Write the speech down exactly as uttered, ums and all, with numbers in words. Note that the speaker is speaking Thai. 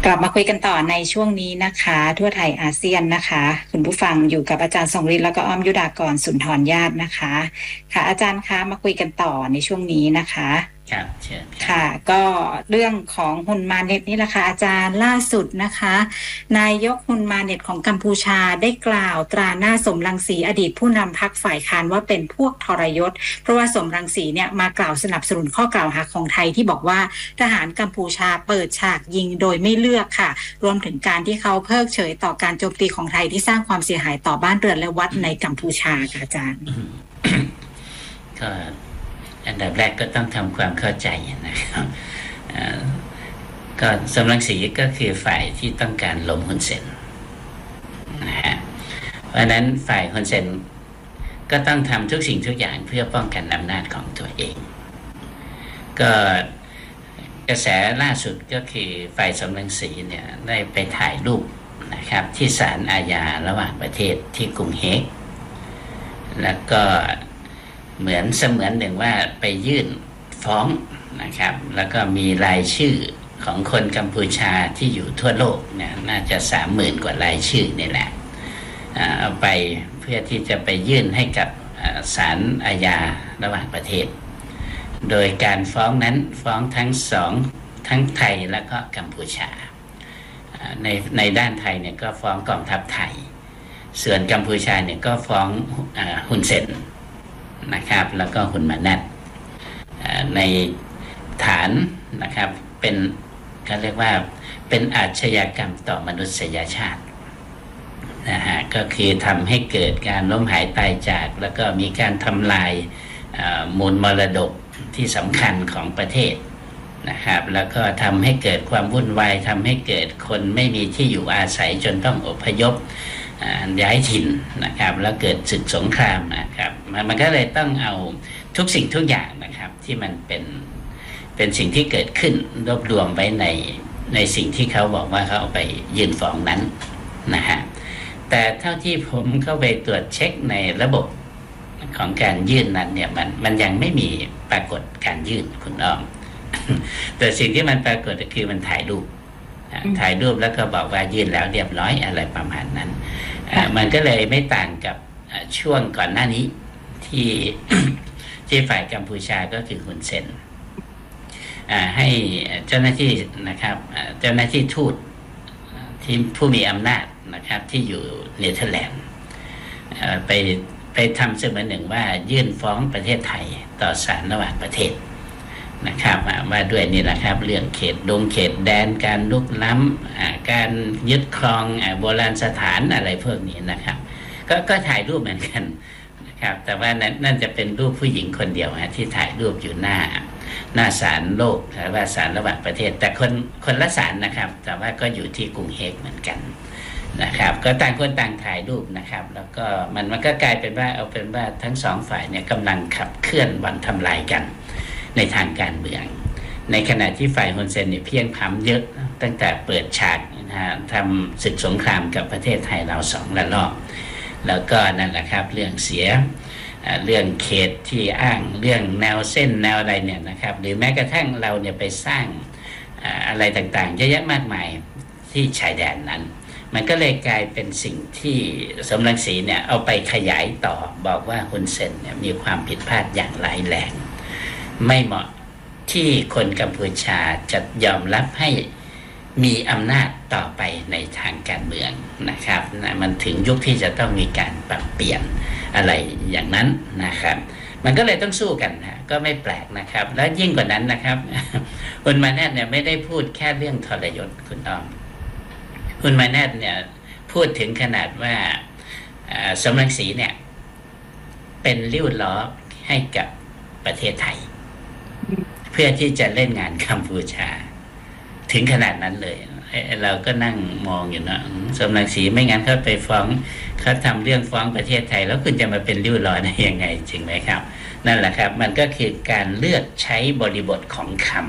กลับมาคุยกันต่อในช่วงนี้นะคะทั่วไทยอาเซียนนะคะคุณผู้ฟังอยู่กับอาจารย์ทรงฤทธิ์แล้วก็อ้อมยุดากรสุนทรญาตินะคะค่ะอาจารย์คะมาคุยกันต่อในช่วงนี้นะคะครับเชิญค่ะก็เรื่องของฮุนมาเน็ตนี่แหละค่ะอาจารย์ล่าสุดนะคะนายกฮุนมาเน็ตของกัมพูชาได้กล่าวตราหน้าสมรังสีอดีตผู้นำพรรคฝ่ายค้านว่าเป็นพวกทรยศเพราะว่าสมรังสีเนี่ยมากล่าวสนับสนุนข้อกล่าวหาของไทยที่บอกว่าทหารกัมพูชาเปิดฉากยิงโดยไม่เลือกค่ะรวมถึงการที่เขาเพิกเฉยต่อการโจมตีของไทยที่สร้างความเสียหายต่อบ้านเรือนและวัดในกัมพูชาค่ะอาจารย์ก็อันดับแรกก็ต้องทำความเข้าใจนะครับก็สมรังสีก็คือฝ่ายที่ต้องการล้มฮุนเซนนะฮะเพราะนั้นฝ่ายฮุนเซนก็ต้องทำทุกสิ่งทุกอย่างเพื่อป้องกันอำนาจของตัวเองก็กระแสล่าสุดก็คือฝ่ายสมรังสีเนี่ยได้ไปถ่ายรูปนะครับที่ศาลอาญาระหว่างประเทศที่กรุงเฮกแล้วก็เหมือนเสมือนหนึ่งว่าไปยื่นฟ้องนะครับแล้วก็มีรายชื่อของคนกัมพูชาที่อยู่ทั่วโลกเนี่ยน่าจะสามหมื่นกว่ารายชื่อนี่แหละเอาไปเพื่อที่จะไปยื่นให้กับศาลอาญาระหว่างประเทศโดยการฟ้องนั้นฟ้องทั้งสองทั้งไทยแล้วก็กัมพูชาในในด้านไทยเนี่ยก็ฟ้องกองทัพไทยส่วนกัมพูชาเนี่ยก็ฟ้องฮุนเซนนะครับแล้วก็ฮุนมานัตในฐานนะครับเป็นเขาเรียกว่าเป็นอาชญากรรมต่อมนุษยชาตินะฮะก็คือทำให้เกิดการล้มหายตายจากแล้วก็มีการทำลายมูลมรดกที่สำคัญของประเทศนะครับแล้วก็ทำให้เกิดความวุ่นวายทำให้เกิดคนไม่มีที่อยู่อาศัยจนต้องอพยพย้ายถิ่นนะครับแล้วเกิดศึกสงครามนะครับมันก็เลยต้องเอาทุกสิ่งทุกอย่างนะครับที่มันเป็นเป็นสิ่งที่เกิดขึ้นรวบรวมไว้ในในสิ่งที่เขาบอกว่าเขาเอาไปยื่นฟ้องนั้นนะฮะแต่เท่าที่ผมเข้าไปตรวจเช็คในระบบของการยื่นนั้นเนี่ยมันมันยังไม่มีปรากฏการยื่นคุณอ้อมแต่สิ่งที่มันปรากฏก็คือมันถ่ายรูปถ่ายรูปแล้วก็บอกว่ายื่นแล้วเรียบร้อยอะไรประมาณนั้นมันก็เลยไม่ต่างกับช่วงก่อนหน้านี้ที่ที่ฝ่ายกัมพูชาก็คือฮุนเซนให้เจ้าหน้าที่นะครับเจ้าหน้าที่ทูตที่ผู้มีอำนาจนะครับที่อยู่เนเธอร์แลนด์ไปไปทำเสมือนหนึ่งว่ายื่นฟ้องประเทศไทยต่อศาลระหว่างประเทศนะครับว่าด้วยนี่แหละครับเรื่องเขตดงเขตแดนการลุกล้ำการยึดครองโบราณสถานอะไรพวกนี้นะครับก็ก็ถ่ายรูปเหมือนกันนะครับแต่ว่านั่นนั่นจะเป็นรูปผู้หญิงคนเดียวฮะที่ถ่ายรูปอยู่หน้าหน้าศาลโลกหรือว่าศาลระหว่างประเทศแต่คนคนละศาลนะครับแต่ว่าก็อยู่ที่กรุงเฮกเหมือนกันนะครับก็ต่างคนต่างถ่ายรูปนะครับแล้วก็มันมันก็กลายเป็นว่าเอาเป็นว่าทั้งสองฝ่ายเนี่ยกำลังขับเคลื่อนวันทำลายกันในทางการเมืองในขณะที่ฝ่ายฮุนเซนเนี่ยเพียงพล้ำเยอะตั้งแต่เปิดฉากนะฮะทำศึกสงครามกับประเทศไทยเราสองระลอกแล้วก็นั่นแหละครับเรื่องเสียเรื่องเขตที่อ้างเรื่องแนวเส้นแนวอะไรเนี่ยนะครับหรือแม้กระทั่งเราเนี่ยไปสร้างอะไรต่างๆเยอะแยะมากมายที่ชายแดนนั้นมันก็เลยกลายเป็นสิ่งที่สมรังสีเนี่ยเอาไปขยายต่อบอกว่าฮุนเซนเนี่ยมีความผิดพลาดอย่างร้ายแรงไม่เหมาะที่คนกัมพูชาจะยอมรับให้มีอำนาจต่อไปในทางการเมืองนะครับนะมันถึงยุคที่จะต้องมีการปรับเปลี่ยนอะไรอย่างนั้นนะครับมันก็เลยต้องสู้กันนะก็ไม่แปลกนะครับแล้วยิ่งกว่านั้นนะครับฮุนมาเน็ตเนี่ยไม่ได้พูดแค่เรื่องทรยศคุณอ้อมฮุนมาเน็ตเนี่ยพูดถึงขนาดว่าสมรังสีเนี่ยเป็นริ้วล้อให้กับประเทศไทยเพื่อที่จะเล่นงานกัมพูชาถึงขนาดนั้นเลยเราก็นั่งมองอยู่นะสมรังสีไม่งั้นเขาไปฟ้องเขาทำเรื่องฟ้องประเทศไทยแล้วคุณจะมาเป็นริ้วล้อได้ยังไงจริงไหมครับนั่นแหละครับมันก็คือการเลือกใช้บริบทของคำ